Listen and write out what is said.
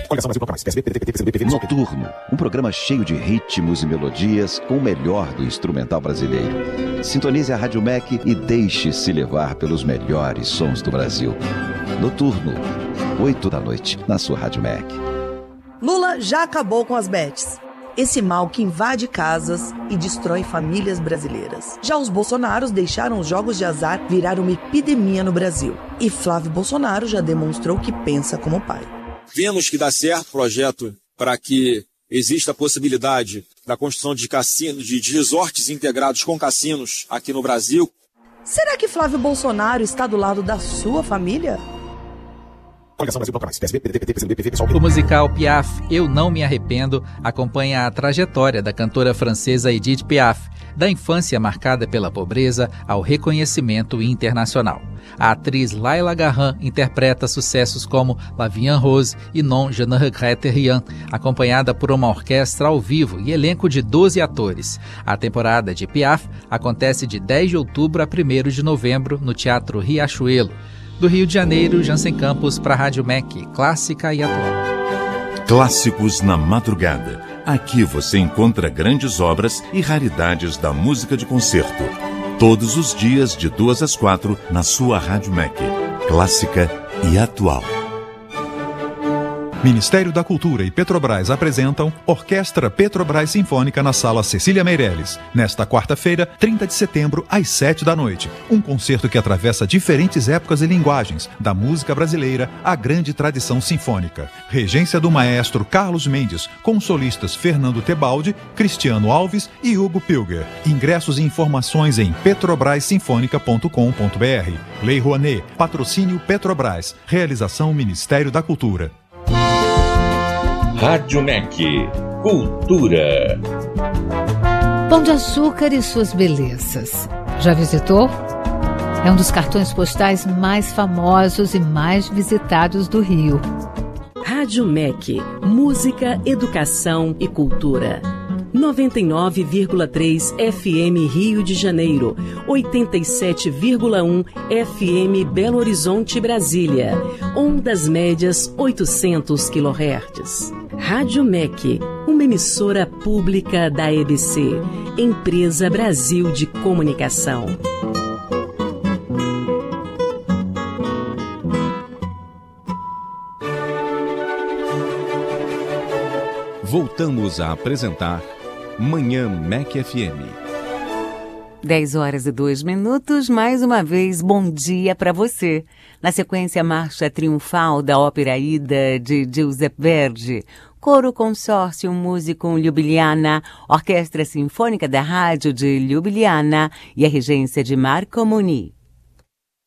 Noturno, um programa cheio de ritmos e melodias com o melhor do instrumental brasileiro. Sintonize a Rádio MEC e deixe-se levar pelos melhores sons do Brasil. Noturno, 8 da noite, na sua Rádio MEC. Lula já acabou com as bets. Esse mal que invade casas e destrói famílias brasileiras. Já os Bolsonaros deixaram os jogos de azar virar uma epidemia no Brasil. E Flávio Bolsonaro já demonstrou que pensa como pai. Vemos que dá certo o projeto para que exista a possibilidade da construção de cassinos, de resorts integrados com cassinos aqui no Brasil. Será que Flávio Bolsonaro está do lado da sua família? O musical Piaf, Eu Não Me Arrependo, acompanha a trajetória da cantora francesa Edith Piaf, da infância marcada pela pobreza ao reconhecimento internacional. A atriz Laila Garran interpreta sucessos como La Vie en Rose e Non Je ne regrette rien, acompanhada por uma orquestra ao vivo e elenco de 12 atores. A temporada de Piaf acontece de 10 de outubro a 1º de novembro no Teatro Riachuelo. Do Rio de Janeiro, Jansen Campos para a Rádio MEC, clássica e atual. Clássicos na madrugada. Aqui você encontra grandes obras e raridades da música de concerto. Todos os dias, de 2 às 4, na sua Rádio MEC. Clássica e atual. Ministério da Cultura e Petrobras apresentam Orquestra Petrobras Sinfônica na Sala Cecília Meirelles, nesta quarta-feira, 30 de setembro, às 7 da noite. Um concerto que atravessa diferentes épocas e linguagens, da música brasileira à grande tradição sinfônica. Regência do maestro Carlos Mendes, com solistas Fernando Tebaldi, Cristiano Alves e Hugo Pilger. Ingressos e informações em petrobrassinfonica.com.br. Lei Rouanet, patrocínio Petrobras, realização Ministério da Cultura. Rádio MEC, Cultura. Pão de Açúcar e suas belezas. Já visitou? É um dos cartões postais mais famosos e mais visitados do Rio. Rádio MEC, música, educação e cultura. 99,3 FM Rio de Janeiro, 87,1 FM Belo Horizonte, Brasília, ondas médias 800 kHz. Rádio MEC, uma emissora pública da EBC, Empresa Brasil de Comunicação. Voltamos a apresentar Manhã MEC FM. 10h02, mais uma vez, bom dia para você. Na sequência, a Marcha Triunfal da Ópera Aida, de Giuseppe Verdi, Coro Consórcio Musicum Ljubljana, Orquestra Sinfônica da Rádio de Ljubljana e a regência de Marco Muni.